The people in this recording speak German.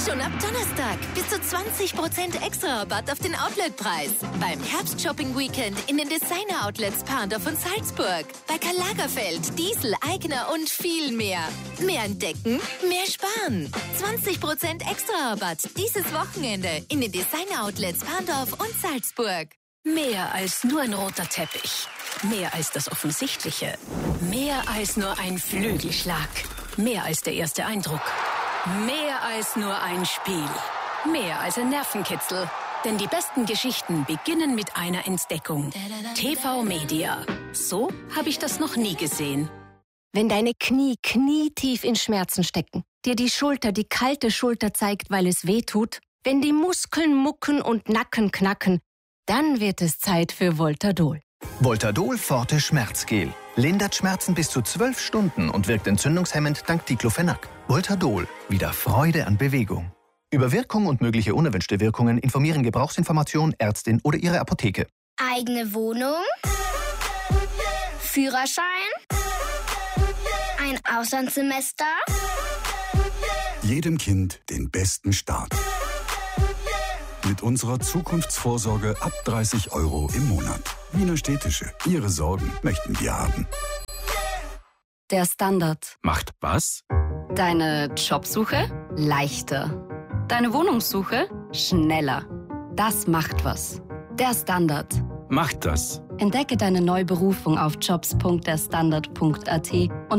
Schon ab Donnerstag bis zu 20% extra Rabatt auf den Outletpreis. Beim Herbst-Shopping-Weekend in den Designer-Outlets Parndorf und Salzburg. Bei Karl Lagerfeld, Diesel, Aigner und viel mehr. Mehr entdecken, mehr sparen. 20% extra Rabatt dieses Wochenende in den Designer-Outlets Parndorf und Salzburg. Mehr als nur ein roter Teppich. Mehr als das Offensichtliche. Mehr als nur ein Flügelschlag. Mehr als der erste Eindruck. Mehr als nur ein Spiel. Mehr als ein Nervenkitzel. Denn die besten Geschichten beginnen mit einer Entdeckung. TV Media. So habe ich das noch nie gesehen. Wenn deine Knie knietief in Schmerzen stecken, dir die Schulter die kalte Schulter zeigt, weil es weh tut, wenn die Muskeln mucken und Nacken knacken, dann wird es Zeit für Voltadol. Voltadol Forte Schmerzgel. Lindert Schmerzen bis zu 12 Stunden und wirkt entzündungshemmend dank Diclofenac. Voltadol. Wieder Freude an Bewegung. Über Wirkung und mögliche unerwünschte Wirkungen informieren Gebrauchsinformation, Ärztin oder Ihre Apotheke. Eigene Wohnung? Führerschein? Ein Auslandssemester? Jedem Kind den besten Start. Mit unserer Zukunftsvorsorge ab 30 € im Monat. Wiener Städtische. Ihre Sorgen möchten wir haben. Der Standard. Macht was? Deine Jobsuche leichter. Deine Wohnungssuche schneller. Das macht was. Der Standard. Macht das. Entdecke deine Neuberufung auf jobs.derstandard.at und